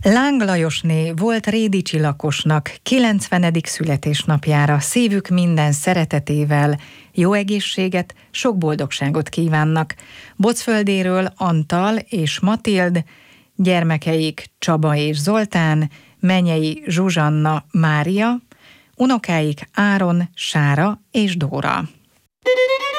Láng Lajosné volt rédicsi lakosnak 90. születésnapjára szívük minden szeretetével jó egészséget, sok boldogságot kívánnak. Bocföldéről Antal és Matild, gyermekeik Csaba és Zoltán, menyei Zsuzsanna, Mária, unokáik Áron, Sára és Dóra.